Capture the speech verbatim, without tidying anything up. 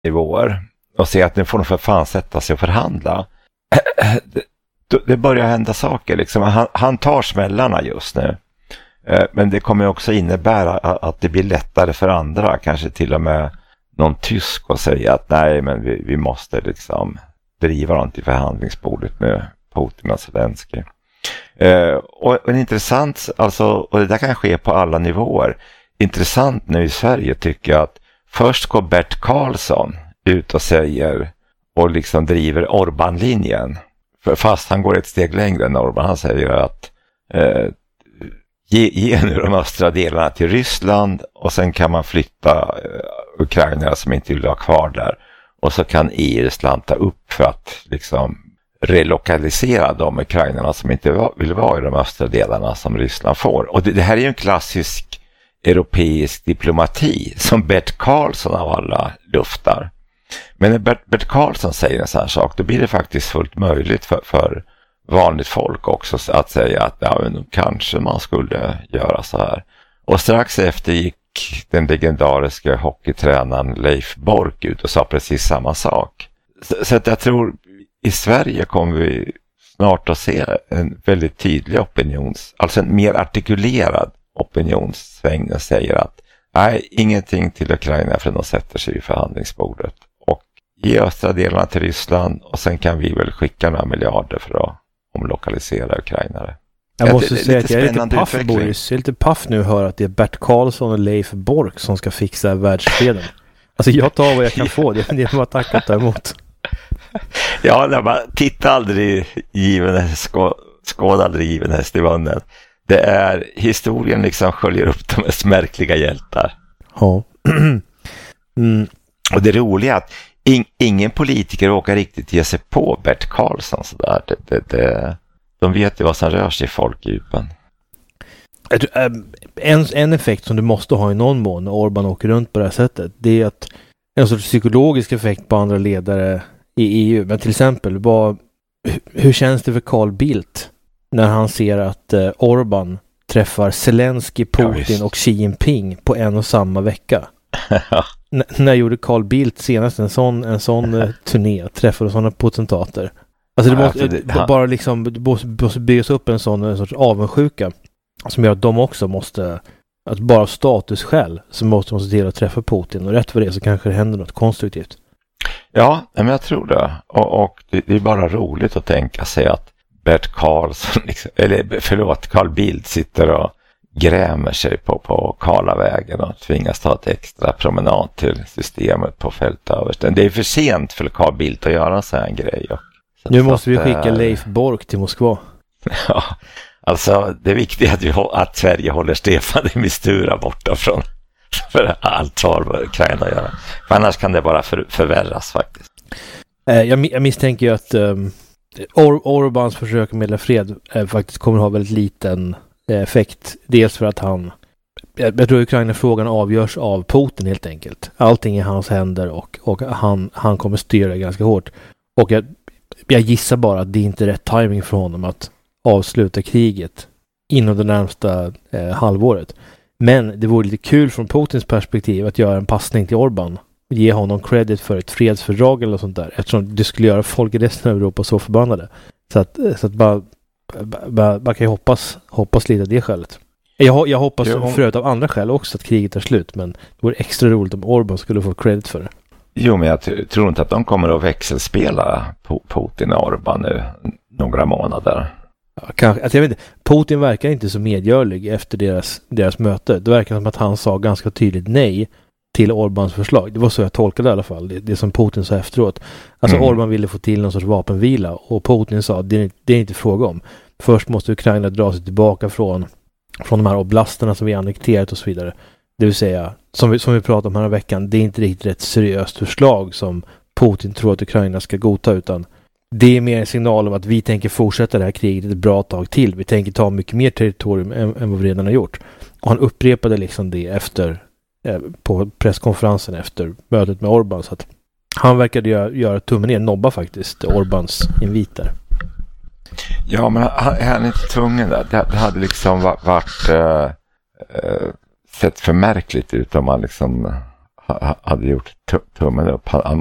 nivåer och säger att nu får de för fan sätta sig och förhandla. Det, det börjar hända saker liksom. Han, han tar smällarna just nu. Men det kommer också innebära att det blir lättare för andra, kanske till och med någon tysk, och säga att nej, men vi, vi måste liksom driva dem till förhandlingsbordet med Putin och Zelensky. Eh, och en intressant, alltså, och det där kan ske på alla nivåer. Intressant nu i Sverige tycker jag att först går Bert Karlsson ut och säger och liksom driver Orbán-linjen. För fast han går ett steg längre än Orbán. Han säger att eh, ge, ge nu de östra delarna till Ryssland och sen kan man flytta eh, Ukraina som inte vill ha kvar där. Och så kan E U slanta upp för att liksom relokalisera de ukrainarna som inte vill vara i de östra delarna som Ryssland får. Och det, det här är ju en klassisk europeisk diplomati som Bert Karlsson av alla luftar. Men när Bert, Bert Karlsson säger en sån här sak, då blir det faktiskt fullt möjligt för, för vanligt folk också att säga att ja, men kanske man skulle göra så här. Och strax efter gick den legendariska hockeytränaren Leif Bork ut och sa precis samma sak. Så, så att jag tror i Sverige kommer vi snart att se en väldigt tydlig opinions, alltså en mer artikulerad opinionssväng och säger att nej, ingenting till Ukraina för de sätter sig i förhandlingsbordet och ge östra delarna till Ryssland och sen kan vi väl skicka några miljarder för att omlokalisera ukrainare. Jag måste säga att jag är lite paff, Boris. Jag är lite paff nu att höra att det är Bert Karlsson och Leif Bork som ska fixa världsfreden. Alltså jag tar vad jag kan få. Det är bara tack att ta emot. Ja, när man tittar aldrig given häst, skå, skåd aldrig given häst i munnen. Det är historien liksom sköljer upp de mest märkliga hjältar. Ja. mm. Och det roliga är att in, ingen politiker råkar riktigt ge sig på Bert Karlsson sådär. Det, det, det, de vet ju vad som rör sig i folkdjupen. En, en effekt som du måste ha i någon mån när Orbán åker runt på det här sättet, det är att en sorts psykologisk effekt på andra ledare i E U. Men till exempel, vad, hur känns det för Carl Bildt när han ser att eh, Orbán träffar Zelensky, Putin ja, och Xi Jinping på en och samma vecka? N- när gjorde Carl Bildt senast en sån, en sån eh, turné, träffade sådana potentater? Alltså det måste, ja, det, det, bara liksom, det måste byggas upp en sån en sorts avundsjuka som gör att de också måste, att bara statusskäl så måste de se till att träffa Putin, och rätt för det så kanske det händer något konstruktivt. Ja, men jag tror det. Och, och det, det är bara roligt att tänka sig att Bert Karlsson, liksom, eller förlåt, Carl Bildt sitter och grämer sig på, på Karlavägen och tvingas ta ett extra promenad till systemet på Fältöversten. Det är för sent för Carl Bildt att göra en sån här grej. Och, så nu måste vi skicka äh, Leif Bork till Moskva. Ja, alltså det viktiga är att, vi, att Sverige håller Stefan de Mistura borta från för allt har Ukraina att göra. För annars kan det bara för, förvärras faktiskt. Eh, jag, jag misstänker ju att um, Or- Orbáns försök med fred eh, faktiskt kommer att ha väldigt liten eh, effekt. Dels för att han, jag, jag tror Ukraina-frågan avgörs av Putin helt enkelt. Allting är hans händer och, och han, han kommer styra ganska hårt. Och jag, jag gissar bara att det inte är rätt timing för honom att avsluta kriget inom det närmsta eh, halvåret. Men det vore lite kul från Putins perspektiv att göra en passning till Orbán. Ge honom credit för ett fredsfördrag eller sånt där. Eftersom det skulle göra folk i resten av Europa så förbannade. Så att, så att bara, bara, bara kan jag hoppas, hoppas lite av det skälet. Jag, jag hoppas jo. förut av andra skäl också att kriget är slut. Men det vore extra roligt om Orbán skulle få credit för det. Jo, men jag t- tror inte att de kommer att växelspela Putin och Orbán nu några månader. Ja, kanske, alltså jag vet inte, Putin verkar inte så medgörlig efter deras, deras möte. Det verkar som att han sa ganska tydligt nej till Orbáns förslag. Det var så jag tolkade i alla fall. Det, det som Putin sa efteråt. Alltså mm. Orbán ville få till någon sorts vapenvila och Putin sa det, det är inte fråga om. Först måste Ukraina dra sig tillbaka från, från de här oblasterna som vi annekterat och så vidare. Det vill säga, som vi, som vi pratade om här veckan, det är inte riktigt ett seriöst förslag som Putin tror att Ukraina ska godta, utan det är mer en signal om att vi tänker fortsätta det här kriget ett bra tag till. Vi tänker ta mycket mer territorium än, än vad vi redan har gjort. Och han upprepade liksom det efter eh, på presskonferensen efter mötet med Orbán. Så att han verkade göra, göra tummen ner, nobba faktiskt Orbáns inviter. Ja, men han, han är inte tvungen där. Det, det hade liksom varit, varit äh, äh, sett för märkligt ut om man liksom hade gjort tummen upp. Han,